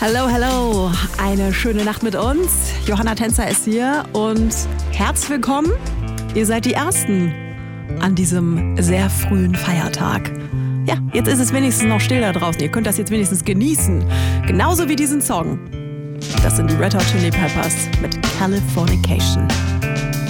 Hallo, hallo. Eine schöne Nacht mit uns. Johanna Tänzer ist hier und herzlich willkommen. Ihr seid die Ersten an diesem sehr frühen Feiertag. Ja, jetzt ist es wenigstens noch still da draußen. Ihr könnt das jetzt wenigstens genießen. Genauso wie diesen Song. Das sind die Red Hot Chili Peppers mit Californication.